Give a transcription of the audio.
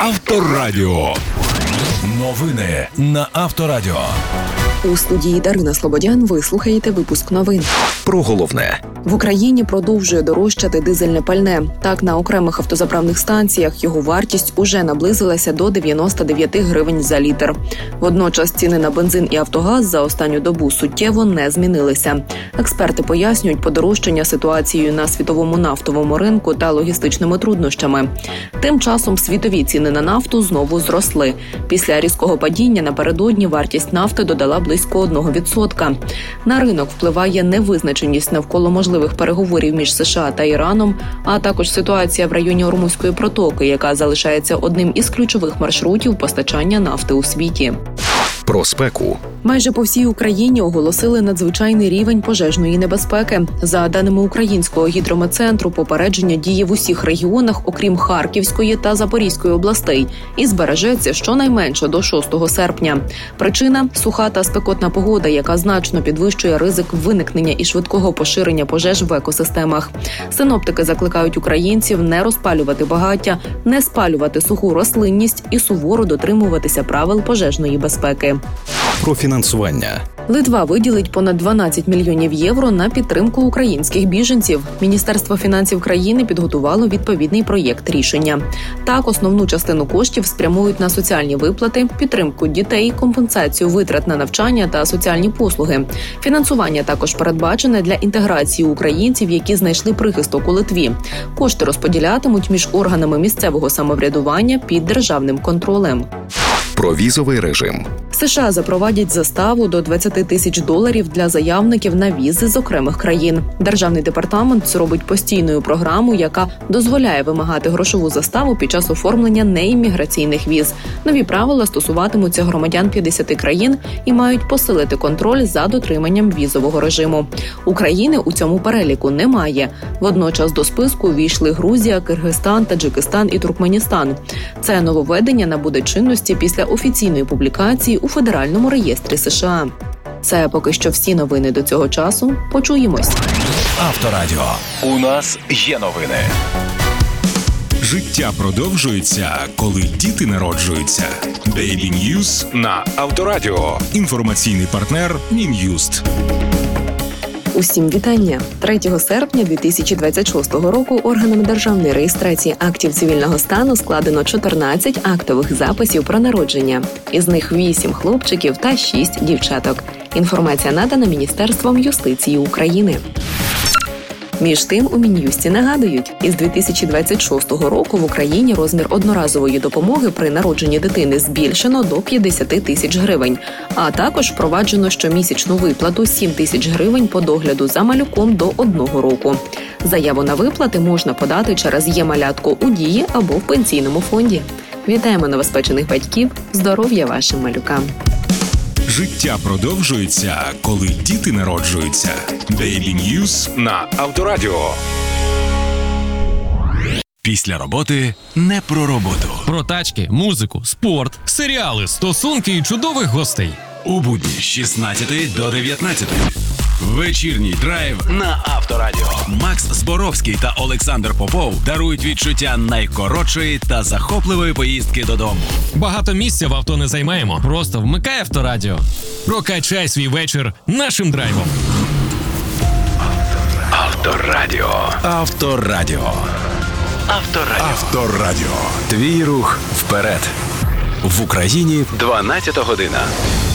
Авторадіо. Новини на Авторадіо. У студії Дарина Слободян ви слухаєте випуск новин. Про головне. В Україні продовжує дорожчати дизельне пальне. Так, на окремих автозаправних станціях його вартість уже наблизилася до 99 гривень за літр. Водночас ціни на бензин і автогаз за останню добу суттєво не змінилися. Експерти пояснюють подорожчання ситуацією на світовому нафтовому ринку та логістичними труднощами. Тим часом світові ціни на нафту знову зросли. Після різкого падіння напередодні вартість нафти додала близько 1%. На ринок впливає невизначеність навколо можливих переговорів між США та Іраном, а також ситуація в районі Ормузької протоки, яка залишається одним із ключових маршрутів постачання нафти у світі. Про спеку. Майже по всій Україні оголосили надзвичайний рівень пожежної небезпеки. За даними Українського гідрометцентру, попередження діє в усіх регіонах, окрім Харківської та Запорізької областей, і збережеться щонайменше до 6 серпня. Причина – суха та спекотна погода, яка значно підвищує ризик виникнення і швидкого поширення пожеж в екосистемах. Синоптики закликають українців не розпалювати багаття, не спалювати суху рослинність і суворо дотримуватися правил пожежної безпеки. Про фінансування. Литва виділить понад 12 мільйонів євро на підтримку українських біженців. Міністерство фінансів країни підготувало відповідний проєкт рішення. Так, основну частину коштів спрямують на соціальні виплати, підтримку дітей, компенсацію витрат на навчання та соціальні послуги. Фінансування також передбачене для інтеграції українців, які знайшли прихисток у Литві. Кошти розподілятимуть між органами місцевого самоврядування під державним контролем. Про візовий режим. США запровадять заставу до $20 тисяч для заявників на візи з окремих країн. Державний департамент зробить постійною програму, яка дозволяє вимагати грошову заставу під час оформлення неімміграційних віз. Нові правила стосуватимуться громадян 50 країн і мають посилити контроль за дотриманням візового режиму. України у цьому переліку немає. Водночас до списку увійшли Грузія, Киргизстан, Таджикистан і Туркменістан. Це нововведення набуде чинності після офіційної публікації у Федеральному реєстрі США. Це поки що всі новини до цього часу. Почуємось. Авторадіо. У нас є новини. Життя продовжується, коли діти народжуються. Daily News на Авторадіо. Інформаційний партнер Мін'юст. Усім вітання! 3 серпня 2026 року органами державної реєстрації актів цивільного стану складено 14 актових записів про народження. Із них 8 хлопчиків та 6 дівчаток. Інформація надана Міністерством юстиції України. Між тим, у Мін'юсті нагадують, із 2026 року в Україні розмір одноразової допомоги при народженні дитини збільшено до 50 тисяч гривень, а також впроваджено щомісячну виплату 7 тисяч гривень по догляду за малюком до 1 року. Заяву на виплати можна подати через «Є-малятко» у Дії або в пенсійному фонді. Вітаємо новоспечених батьків, здоров'я вашим малюкам! Життя продовжується, коли діти народжуються. Daily News на Авторадіо. Після роботи не про роботу. Про тачки, музику, спорт, серіали, стосунки і чудових гостей. У будні з 16 до 19. Вечірній драйв на Авторадіо. Макс Зборовський та Олександр Попов дарують відчуття найкоротшої та захопливої поїздки додому. Багато місця в авто не займаємо. Просто вмикай Авторадіо. Прокачай свій вечір нашим драйвом. Авторадіо. Авторадіо. Авторадіо. Авторадіо. Твій рух вперед. В Україні 12 година.